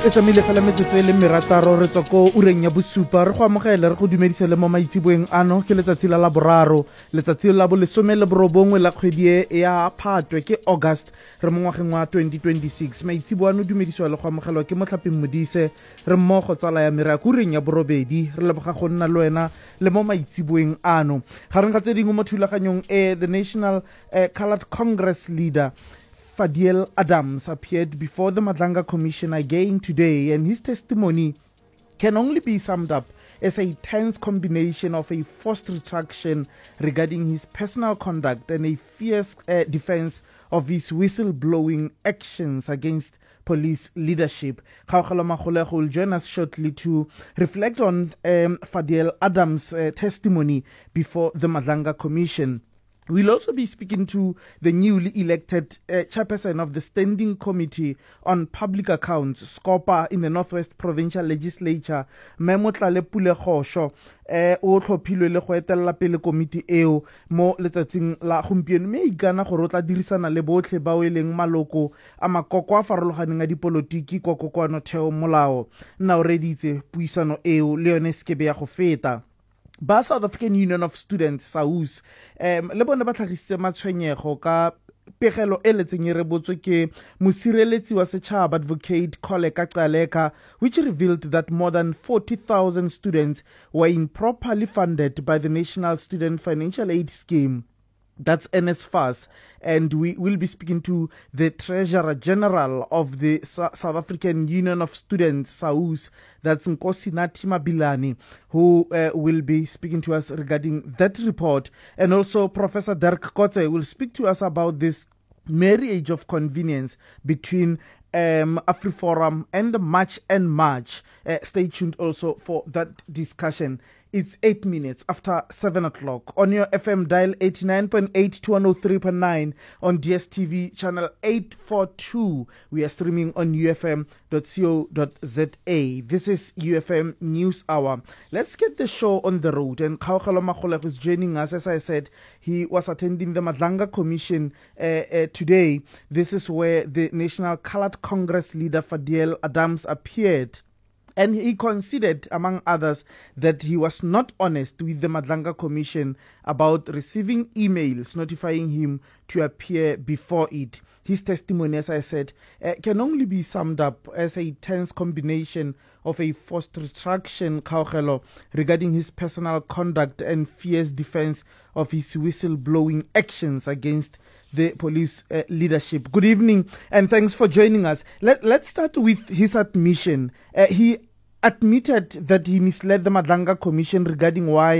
e tsamile fela metsotso e le merataro re tswa ko ureng ya bosupa re go amogela re go dumedisa le mo maitsiboeng ano ke letsatsi la boraro letsatsi la bo 19 la kgwedi ya Phatwe ke August re mo ngwageng wa 2026 maitsibo ano dumediswa le go amogelwa ke Motlhaping Modise re mmogo tsala ya mera ku ureng ya borobedi re leboga go nna le wena le mo maitsiboeng ano ga re ga tse dingwe mo thulaganyong the National Coloured Congress leader Fadiel Adams appeared before the Madlanga Commission again today, and his testimony can only be summed up as a tense combination of a forced retraction regarding his personal conduct and a fierce defense of his whistleblowing actions against police leadership. Kgaogelo Magolego will join us shortly to reflect on Fadiel Adams' testimony before the Madlanga Commission. We'll also be speaking to the newly elected chairperson of the Standing Committee on Public Accounts, SCOPA, in the Northwest Provincial Legislature, Memotlale Pulekgosho, o tlhophilwe le go etella pele komiti eo mo letsatsing la gompieno mme ikana go rotla dirisana le botlhe ba weleng maloko a makoko a farologaneng a dipolotiki kwa kokoano theo molao nna o reditse puisano eo le yone skebe ya go feta. Ba South African Union of Students SAUS le bone ba tlhagisitse matshwenyego ka pegelo e letseng e rebotswe ke mosireletsi wa setšhaba Advocate Kholeka Gcaleka, which revealed that more than 40,000 students were improperly funded by the National Student Financial Aid Scheme. That's NSFAS, and we will be speaking to the Treasurer General of the South African Union of Students, SAUS, that's Nkosinathi Mabilane, who will be speaking to us regarding that report. And also Professor Dirk Kotze will speak to us about this marriage of convenience between AfriForum and March and March. Stay tuned also for that discussion. It's 8 minutes after 7 o'clock. On your FM dial 89.8 to 103.9 on DSTV channel 842. We are streaming on ufm.co.za. This is UFM News Hour. Let's get the show on the road. And Kgaogelo Magolego is joining us. As I said, he was attending the Madlanga Commission today. This is where the National Coloured Congress leader Fadiel Adams appeared. And he considered, among others, that he was not honest with the Madlanga Commission about receiving emails notifying him to appear before it. His testimony, as I said, can only be summed up as a tense combination of a forced retraction, Kgaogelo, regarding his personal conduct and fierce defense of his whistleblowing actions against the police leadership. Good evening, and thanks for joining us. Let's start with his admission. He admitted that he misled the Madlanga Commission regarding why